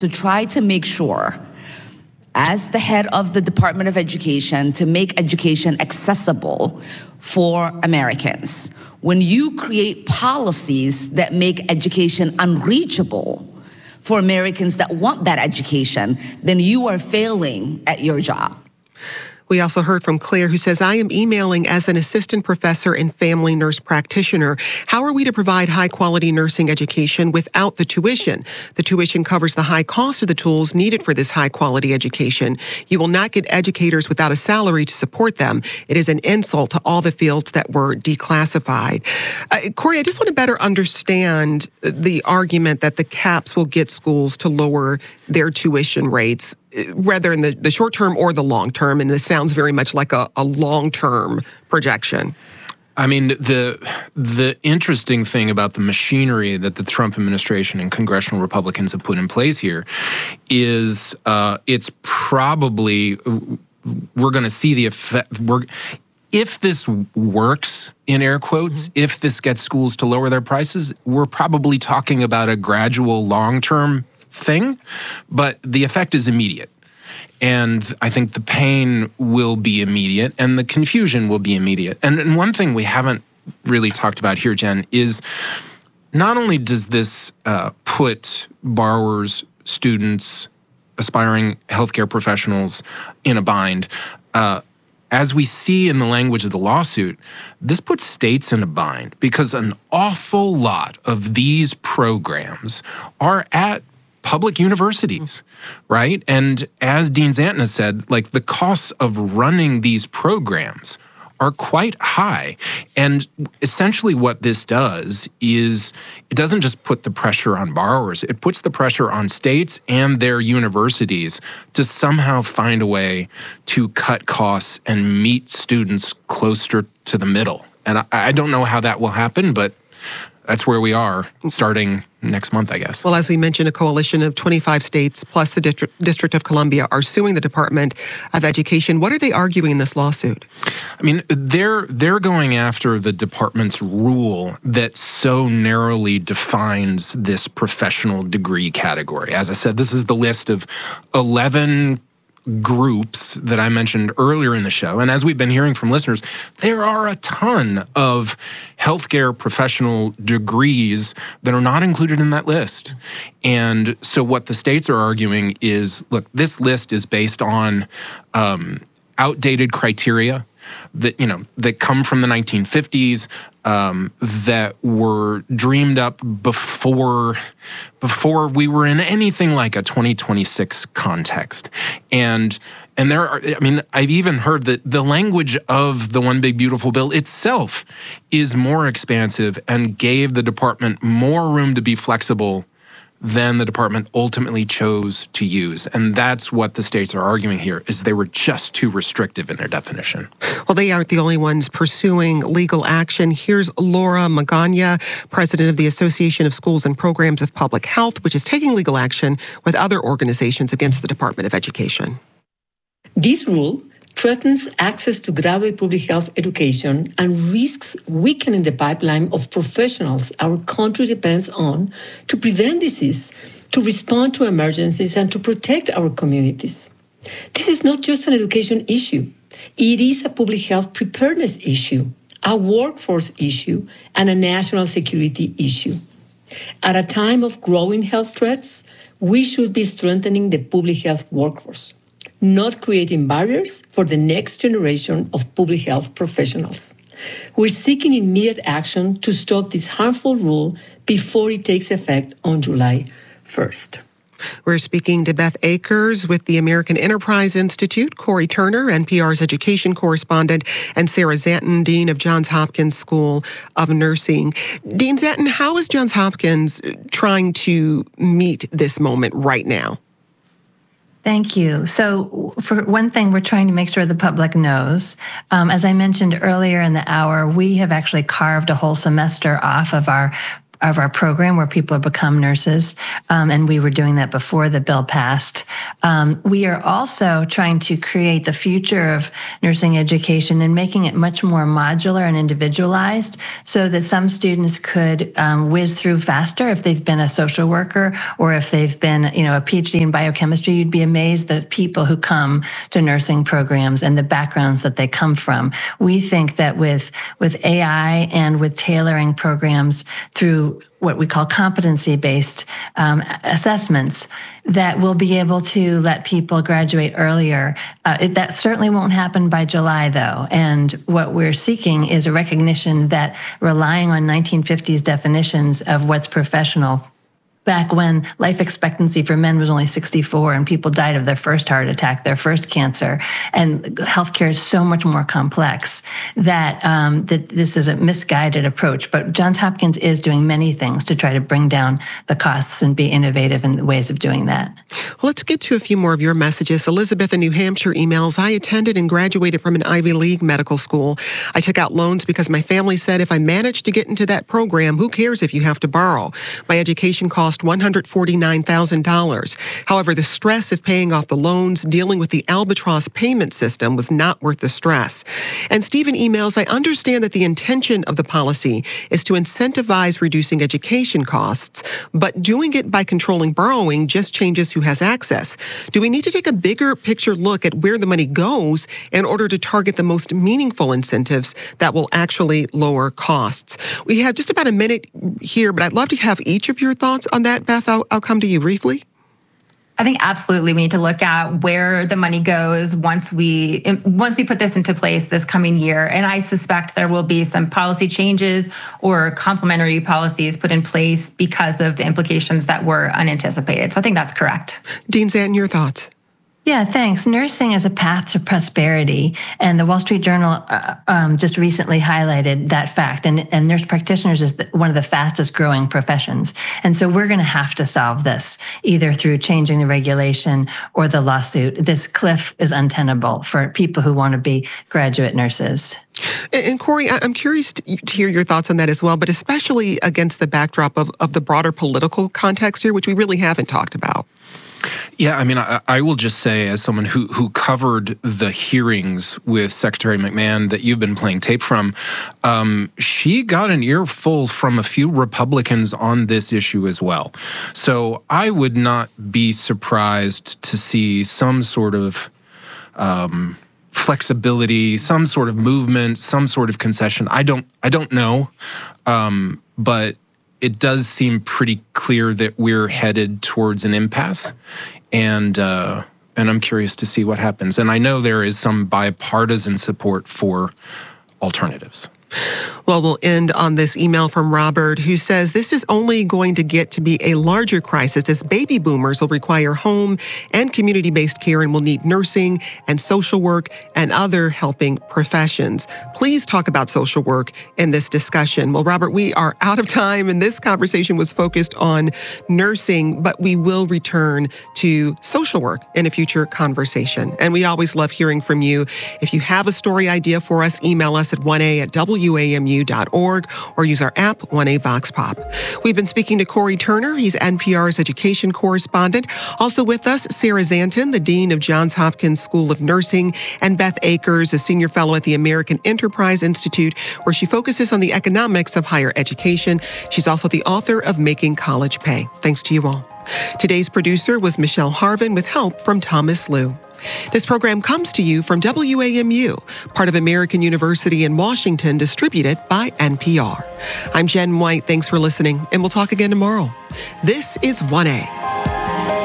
to try to make sure, as the head of the Department of Education, to make education accessible for Americans. When you create policies that make education unreachable for Americans that want that education, then you are failing at your job. We also heard from Claire, who says, I am emailing as an assistant professor and family nurse practitioner. How are we to provide high-quality nursing education without the tuition? The tuition covers the high cost of the tools needed for this high-quality education. You will not get educators without a salary to support them. It is an insult to all the fields that were declassified. Corey, I just want to better understand the argument that the caps will get schools to lower their tuition rates, whether in the short term or the long term, and this sounds very much like a long-term projection. I mean, the interesting thing about the machinery that the Trump administration and congressional Republicans have put in place here is it's probably, we're going to see the effect. If this works, in air quotes, if this gets schools to lower their prices, we're probably talking about a gradual long-term thing, but the effect is immediate. And I think the pain will be immediate and the confusion will be immediate. And one thing we haven't really talked about here, Jen, is not only does this put borrowers, students, aspiring healthcare professionals in a bind, as we see in the language of the lawsuit, this puts states in a bind because an awful lot of these programs are at public universities, right? And as Dean Zanton has said, like the costs of running these programs are quite high. And essentially what this does is it doesn't just put the pressure on borrowers, it puts the pressure on states and their universities to somehow find a way to cut costs and meet students closer to the middle. And I don't know how that will happen, but that's where we are starting next month, I guess. Well, as we mentioned, a coalition of 25 states plus the District of Columbia are suing the Department of Education. What are they arguing in this lawsuit? I mean, they're going after the department's rule that so narrowly defines this professional degree category. As I said, this is the list of 11 groups that I mentioned earlier in the show. And as we've been hearing from listeners, there are a ton of healthcare professional degrees that are not included in that list. And so what the states are arguing is, look, this list is based on outdated criteria that come from the 1950s, that were dreamed up before we were in anything like a 2026 context. And there are, I mean, I've even heard that the language of the One Big Beautiful Bill itself is more expansive and gave the department more room to be flexible than the department ultimately chose to use. And that's what the states are arguing here, is they were just too restrictive in their definition. Well, they aren't the only ones pursuing legal action. Here's Laura Magana, president of the Association of Schools and Programs of Public Health, which is taking legal action with other organizations against the Department of Education. This rule threatens access to graduate public health education and risks weakening the pipeline of professionals our country depends on to prevent disease, to respond to emergencies, and to protect our communities. This is not just an education issue. It is a public health preparedness issue, a workforce issue, and a national security issue. At a time of growing health threats, we should be strengthening the public health workforce, not creating barriers for the next generation of public health professionals. We're seeking immediate action to stop this harmful rule before it takes effect on July 1st. We're speaking to Beth Akers with the American Enterprise Institute, Corey Turner, NPR's education correspondent, and Sarah Zanton, Dean of Johns Hopkins School of Nursing. Dean Zanton, how is Johns Hopkins trying to meet this moment right now? Thank you. So for one thing, we're trying to make sure the public knows. As I mentioned earlier in the hour, we have actually carved a whole semester off of our our program where people become nurses, and we were doing that before the bill passed. We are also trying to create the future of nursing education and making it much more modular and individualized so that some students could whiz through faster if they've been a social worker or if they've been, a PhD in biochemistry. You'd be amazed that people who come to nursing programs and the backgrounds that they come from. We think that with AI and with tailoring programs through what we call competency-based assessments, that we'll be able to let people graduate earlier. That certainly won't happen by July, though. And what we're seeking is a recognition that relying on 1950s definitions of what's professional, back when life expectancy for men was only 64 and people died of their first heart attack, their first cancer, and healthcare is so much more complex that this is a misguided approach. But Johns Hopkins is doing many things to try to bring down the costs and be innovative in the ways of doing that. Well, let's get to a few more of your messages. Elizabeth in New Hampshire emails, I attended and graduated from an Ivy League medical school. I took out loans because my family said if I managed to get into that program, who cares if you have to borrow? My education cost $149,000. However, the stress of paying off the loans, dealing with the albatross payment system was not worth the stress. And Stephen emails, I understand that the intention of the policy is to incentivize reducing education costs, but doing it by controlling borrowing just changes who has access. Do we need to take a bigger picture look at where the money goes in order to target the most meaningful incentives that will actually lower costs? We have just about a minute here, but I'd love to have each of your thoughts on that. Beth, I'll come to you briefly. I think absolutely we need to look at where the money goes once we put this into place this coming year. And I suspect there will be some policy changes or complementary policies put in place because of the implications that were unanticipated. So I think that's correct. Dean Zanton, your thoughts? Yeah, thanks. Nursing is a path to prosperity, and the Wall Street Journal just recently highlighted that fact. And nurse practitioners is one of the fastest growing professions. And so we're going to have to solve this, either through changing the regulation or the lawsuit. This cliff is untenable for people who want to be graduate nurses. And Corey, I'm curious to hear your thoughts on that as well, but especially against the backdrop of the broader political context here, which we really haven't talked about. Yeah, I mean, I will just say, as someone who covered the hearings with Secretary McMahon that you've been playing tape from, she got an earful from a few Republicans on this issue as well. So I would not be surprised to see some sort of flexibility, some sort of movement, some sort of concession. I don't know, but it does seem pretty clear that we're headed towards an impasse, and I'm curious to see what happens. And I know there is some bipartisan support for alternatives. Well, we'll end on this email from Robert, who says this is only going to get to be a larger crisis as baby boomers will require home and community-based care and will need nursing and social work and other helping professions. Please talk about social work in this discussion. Well, Robert, we are out of time, and this conversation was focused on nursing, but we will return to social work in a future conversation. And we always love hearing from you. If you have a story idea for us, email us at 1a@wamu.org or use our app, 1A Vox Pop. We've been speaking to Corey Turner. He's NPR's education correspondent. Also with us, Sarah Zanton, the Dean of Johns Hopkins School of Nursing, and Beth Akers, a senior fellow at the American Enterprise Institute, where she focuses on the economics of higher education. She's also the author of Making College Pay. Thanks to you all. Today's producer was Michelle Harvin with help from Thomas Liu. This program comes to you from WAMU, part of American University in Washington, distributed by NPR. I'm Jen White. Thanks for listening, and we'll talk again tomorrow. This is 1A.